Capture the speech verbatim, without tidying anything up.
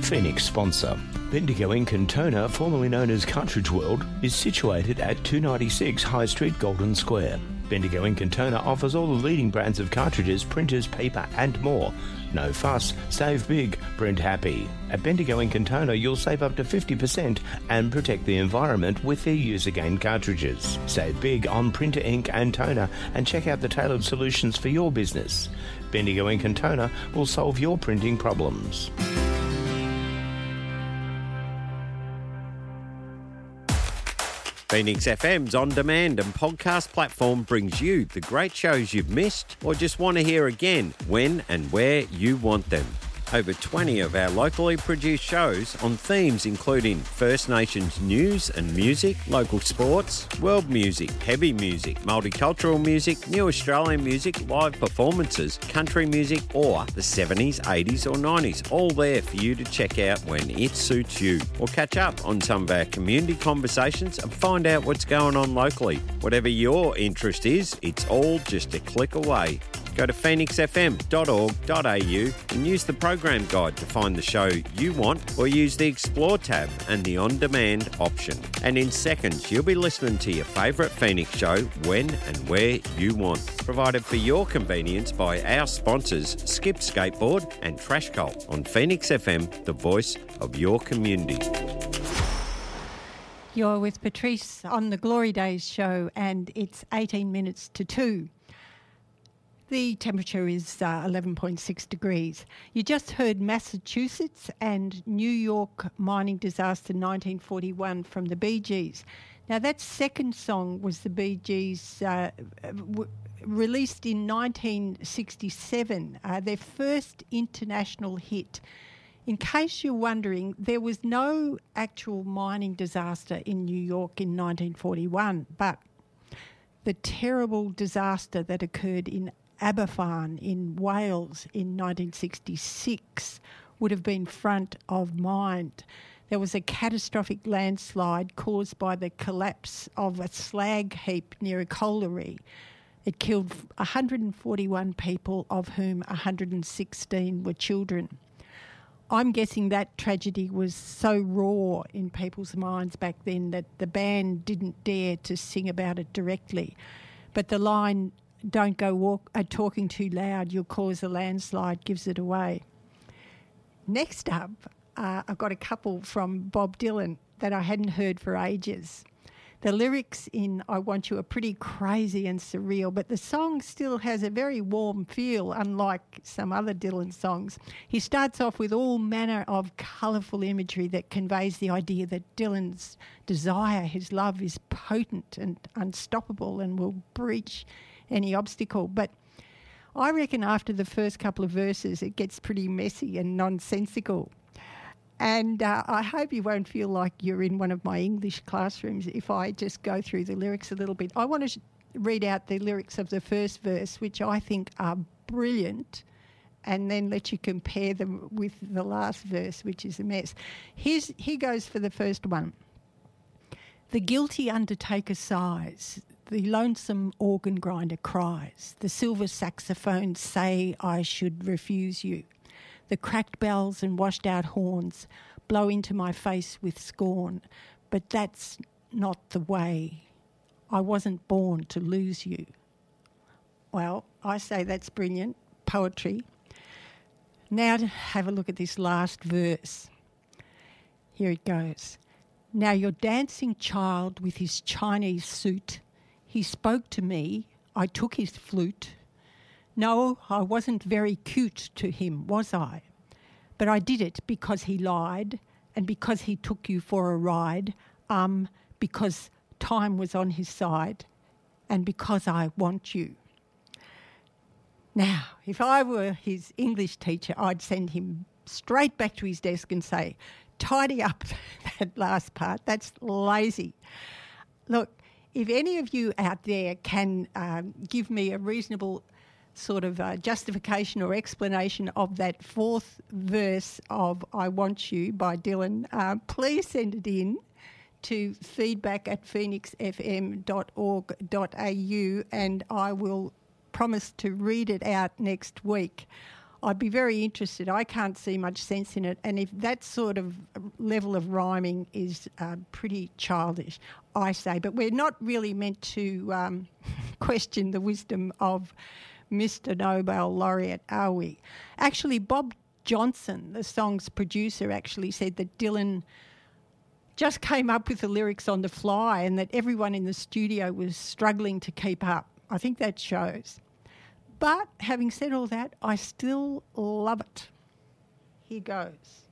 Phoenix sponsor. Bendigo Ink and Toner, formerly known as Cartridge World, is situated at two ninety-six High Street, Golden Square. Bendigo Ink and Toner offers all the leading brands of cartridges, printers, paper and more. No fuss, save big, print happy. At Bendigo Ink and Toner, you'll save up to fifty percent and protect the environment with their use-again cartridges. Save big on printer ink and toner and check out the tailored solutions for your business. Bendigo Ink and Toner will solve your printing problems. Phoenix F M's on-demand and podcast platform brings you the great shows you've missed or just want to hear again when and where you want them. Over twenty of our locally produced shows on themes including First Nations news and music, local sports, world music, heavy music, multicultural music, new Australian music, live performances, country music or the seventies, eighties or nineties, all there for you to check out when it suits you. Or catch up on some of our community conversations and find out what's going on locally. Whatever your interest is, it's all just a click away. Go to phoenix f m dot org dot a u and use the program guide to find the show you want, or use the Explore tab and the On-Demand option. And in seconds, you'll be listening to your favourite Phoenix show when and where you want. Provided for your convenience by our sponsors, Skip Skateboard and Trash Cult on Phoenix F M, the voice of your community. You're with Patrice on the Glory Days show, and it's eighteen minutes to two. The temperature is uh, eleven point six degrees. You just heard Massachusetts and New York mining disaster nineteen forty-one from the Bee Gees. Now, that second song was the Bee Gees uh, w- released in nineteen sixty-seven, uh, their first international hit. In case you're wondering, there was no actual mining disaster in New York in nineteen forty-one, but the terrible disaster that occurred in Aberfan in Wales in nineteen sixty-six would have been front of mind. There was a catastrophic landslide caused by the collapse of a slag heap near a colliery. It killed one hundred forty-one people, of whom one hundred sixteen were children. I'm guessing that tragedy was so raw in people's minds back then that the band didn't dare to sing about it directly. But the line, "Don't go walk, uh, talking too loud, you'll cause a landslide," gives it away. Next up, uh, I've got a couple from Bob Dylan that I hadn't heard for ages. The lyrics in I Want You are pretty crazy and surreal, but the song still has a very warm feel, unlike some other Dylan songs. He starts off with all manner of colourful imagery that conveys the idea that Dylan's desire, his love, is potent and unstoppable and will breach any obstacle. But I reckon after the first couple of verses, it gets pretty messy and nonsensical. And uh, I hope you won't feel like you're in one of my English classrooms if I just go through the lyrics a little bit. I want to sh- read out the lyrics of the first verse, which I think are brilliant, and then let you compare them with the last verse, which is a mess. Here's, here goes for the first one. The guilty undertaker sighs, the lonesome organ grinder cries, the silver saxophones say I should refuse you. The cracked bells and washed-out horns blow into my face with scorn, but that's not the way. I wasn't born to lose you. Well, I say that's brilliant poetry. Now to have a look at this last verse. Here it goes. Now your dancing child with his Chinese suit, he spoke to me, I took his flute. No, I wasn't very cute to him, was I? But I did it because he lied and because he took you for a ride, um, because time was on his side and because I want you. Now, if I were his English teacher, I'd send him straight back to his desk and say, tidy up that last part, that's lazy. Look, if any of you out there can um, give me a reasonable sort of uh, justification or explanation of that fourth verse of I Want You by Dylan, uh, please send it in to feedback at phoenix f m dot org dot a u and I will promise to read it out next week. I'd be very interested. I can't see much sense in it. And if that sort of level of rhyming is uh, pretty childish, I say. But we're not really meant to um, question the wisdom of Mister Nobel laureate, are we? Actually, Bob Johnson, the song's producer, actually said that Dylan just came up with the lyrics on the fly and that everyone in the studio was struggling to keep up. I think that shows. But having said all that, I still love it. Here goes.